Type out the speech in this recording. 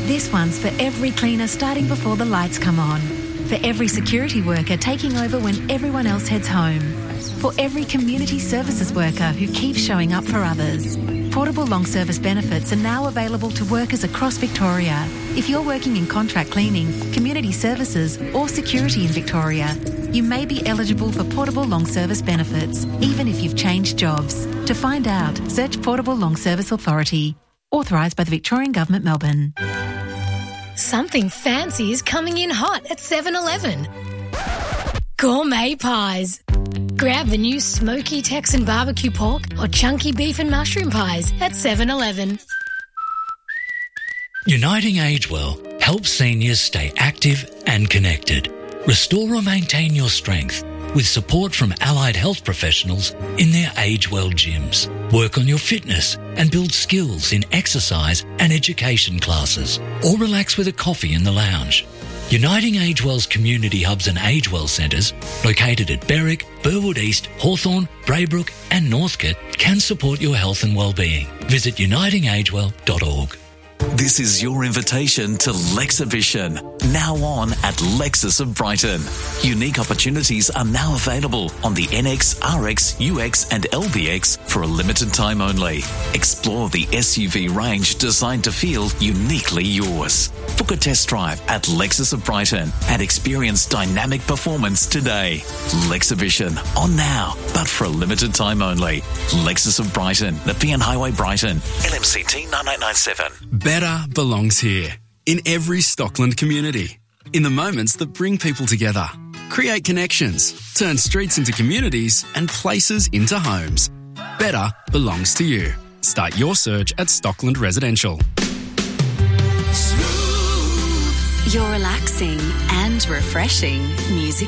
This one's for every cleaner starting before the lights come on. For every security worker taking over when everyone else heads home. For every community services worker who keeps showing up for others. Portable long service benefits are now available to workers across Victoria. If you're working in contract cleaning, community services or security in Victoria, you may be eligible for portable long service benefits, even if you've changed jobs. To find out, search Portable Long Service Authority. Authorised by the Victorian Government, Melbourne. Something fancy is coming in hot at 7-Eleven. Gourmet pies. Grab the new smoky Texan barbecue pork or chunky beef and mushroom pies at 7-Eleven. Uniting Age Well helps seniors stay active and connected. Restore or maintain your strength with support from allied health professionals in their Age Well gyms. Work on your fitness and build skills in exercise and education classes, or relax with a coffee in the lounge. Uniting Age Well's community hubs and Age Well centres, located at Berwick, Burwood East, Hawthorn, Braybrook and Northcote, can support your health and well-being. Visit unitingagewell.org. This is your invitation to Lexibition, now on at Lexus of Brighton. Unique opportunities are now available on the NX, RX, UX and LBX for a limited time only. Explore the SUV range designed to feel uniquely yours. Book a test drive at Lexus of Brighton and experience dynamic performance today. Lexibition, on now, but for a limited time only. Lexus of Brighton, Nepean Highway, Brighton, LMCT 9897. Better belongs here, in every Stockland community, in the moments that bring people together. Create connections, turn streets into communities and places into homes. Better belongs to you. Start your search at Stockland Residential. Your relaxing and refreshing music